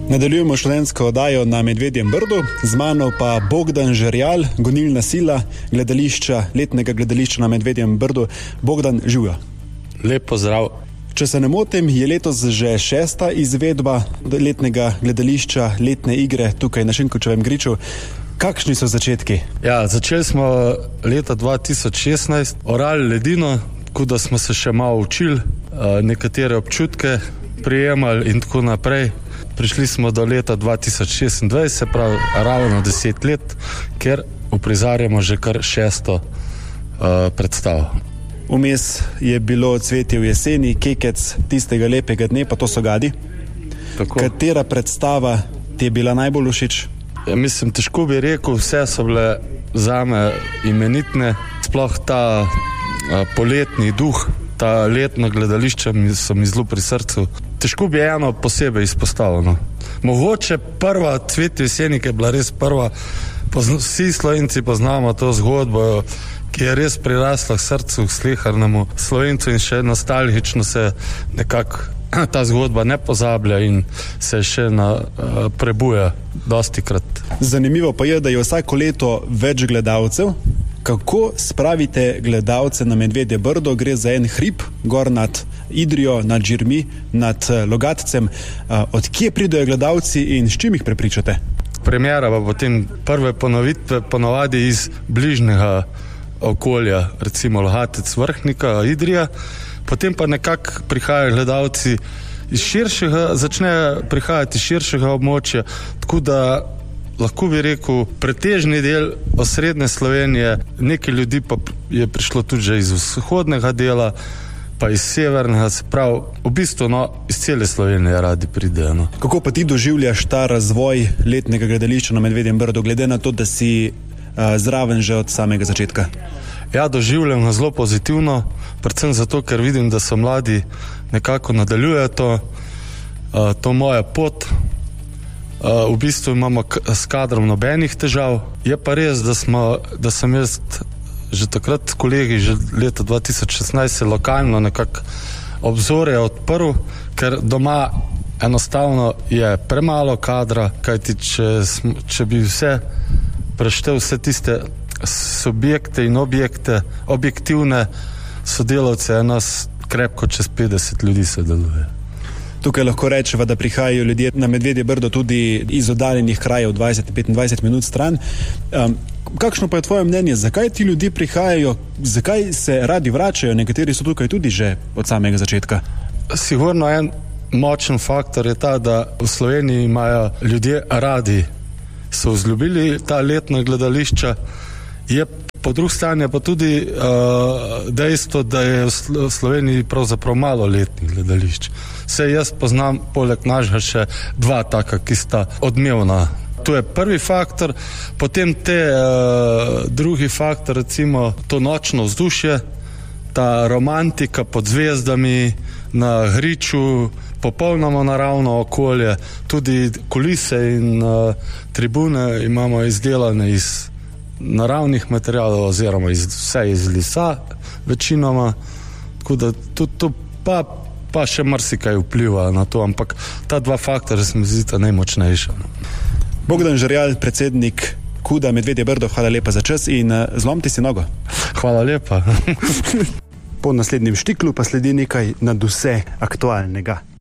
Nadaljujemo študentsko oddajo na Medvedjem Brdu, z mano pa Bogdan Žerjal, gonilna sila letnega gledališča na Medvedjem Brdu. Bogdan, živjo. Lep pozdrav. Če se ne motim, je letos že 6. izvedba letnega gledališča, letne igre tukaj na Šinkovčevem griču. Kakšni so začetki? Ja, začeli smo leta 2016, orali ledino, tako da smo se še malo učili, nekatere občutke prijemali in tako naprej. Prišli smo do leta 2026, se pravi ravno 10 let, ker uprizarjamo že kar 6. predstavo. Vmes je bilo Cvetje v jeseni, Kekec tistega lepega dne, pa to so Gadi. Tako. Katera predstava ti je bila najbolj všeč? Ja, mislim, težko bi rekel, vse so bile zame imenitne, sploh ta poletni duh, ta letno gledališče so mi zelo pri srcu. Težko bi eno posebej izpostavljeno. Mogoče prva Cvetje v jeseni, ki je bila res prva, vsi Slovenci poznamo to zgodbo, ki je res prirasla k srcu, k sleharnemu Slovencu in še nostalgično se nekako ta zgodba ne pozablja in se še prebuja dostikrat. Zanimivo pa je, da je vsako leto več gledalcev. Kako spravite gledalce na Medvedje Brdo? Gre za en hrib, gor nad Idrijo, nad Žirmi, nad Logatcem. Od kje pridejo gledalci in s čim jih prepričate? Premjera pa potem prve ponovitve ponovadi iz bližnjega okolja, recimo Logatec, Vrhnika, Idrija, potem pa nekako prihajajo gledalci iz širšega, začnejo prihajati iz širšega območja, tako da lahko bi rekel, pretežni del osrednje Slovenije, nekaj ljudi pa je prišlo tudi že iz vzhodnega dela, pa iz severnega, se pravi, v bistvu iz cele Slovenije radi pridejo. Kako pa ti doživljaš ta razvoj letnega gledališča na Medvedjem Brdu, glede na to, da si zraven že od samega začetka? Ja, doživljam ga zelo pozitivno, predvsem zato, ker vidim, da so mladi nekako nadaljujejo to moja pot. V bistvu imamo s kadrom nobenih težav. Je pa res, da sem jaz že takrat s kolegi, že leta 2016 lokalno nekako obzorje odprl, ker doma enostavno je premalo kadra, kajti če bi preštel vse tiste subjekte in objektivne sodelavce, nas krepko čez 50 ljudi se deluje. Tukaj lahko rečeva, da prihajajo ljudje na Medvedje Brdo tudi iz oddaljenih krajev 20-25 minut stran. Kakšno pa je tvoje mnenje? Zakaj ti ljudje prihajajo? Zakaj se radi vračajo? Nekateri so tukaj tudi že od samega začetka. Sigurno en močen faktor je ta, da v Sloveniji imajo ljudje radi, so vzljubili ta letna gledališča. Je po drugi strani pa tudi dejstvo, da je v Sloveniji pravzaprav malo letnih gledališč. Vse jaz poznam poleg našega še 2 taka, ki sta odmevna. To je prvi faktor, potem drugi faktor, recimo to nočno vzdušje, ta romantika pod zvezdami na griču, popolnoma naravno okolje, tudi kulise in tribune imamo izdelane iz naravnih materialov oziroma vse iz lesa večinoma, tako da to pa še marsikaj vpliva na to, ampak ta 2 faktorja se mi zdita najmočnejša. Bogdan Žerjal, predsednik KUD-a Medvedje Brdo, hvala lepa za čas in zlomti si nogo. Hvala lepa. Po naslednjem štiklu pa sledi nekaj nadvse aktualnega.